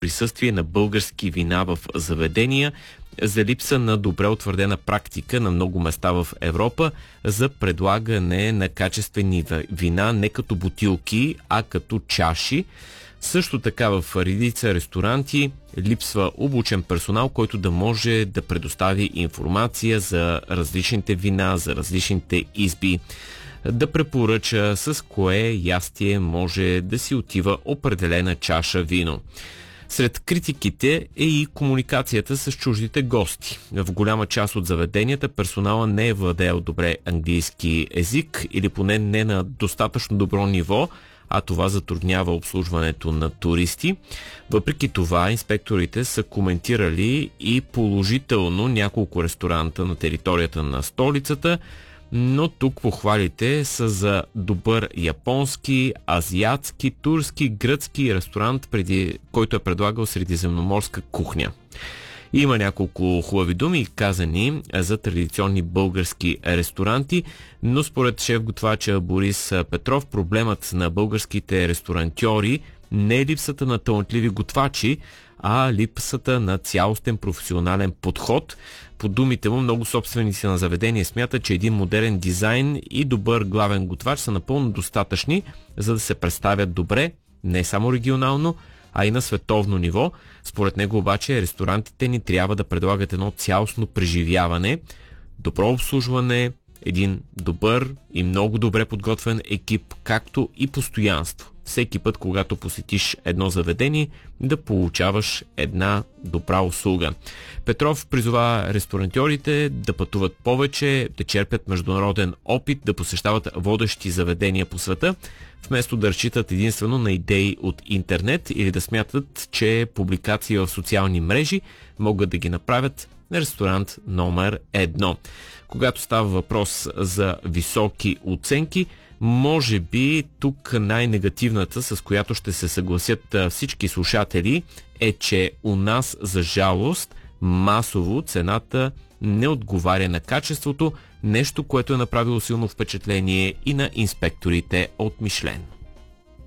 присъствие на български вина в заведения, за липса на добре утвърдена практика на много места в Европа за предлагане на качествени вина не като бутилки, а като чаши. Също така в редица ресторанти липсва обучен персонал, който да може да предостави информация за различните вина, за различните изби, да препоръча с кое ястие може да си отива определена чаша вино. Сред критиките е и комуникацията с чуждите гости. В голяма част от заведенията персонала не е владеел добре английски език или поне не на достатъчно добро ниво, а това затруднява обслужването на туристи. Въпреки това, инспекторите са коментирали и положително няколко ресторанта на територията на столицата, но тук похвалите са за добър японски, азиатски, турски, гръцки ресторант, който е предлагал средиземноморска кухня. Има няколко хубави думи казани за традиционни български ресторанти, но според шеф-готвача Борис Петров проблемът на българските ресторантьори не е липсата на талантливи готвачи, а липсата на цялостен професионален подход. По думите му, много собственици на заведение смятат, че един модерен дизайн и добър главен готвач са напълно достатъчни, за да се представят добре, не само регионално, а и на световно ниво. Според него обаче ресторантите ни трябва да предлагат едно цялостно преживяване, добро обслужване, един добър и много добре подготвен екип, както и постоянство. Всеки път, когато посетиш едно заведение, да получаваш една добра услуга. Петров призова ресторантьорите да пътуват повече, да черпят международен опит, да посещават водещи заведения по света, вместо да разчитат единствено на идеи от интернет или да смятат, че публикации в социални мрежи могат да ги направят ресторант номер 1. Когато става въпрос за високи оценки, може би тук най-негативната, с която ще се съгласят всички слушатели, е, че у нас, за жалост, масово цената не отговаря на качеството, нещо, което е направило силно впечатление и на инспекторите от Мишлен.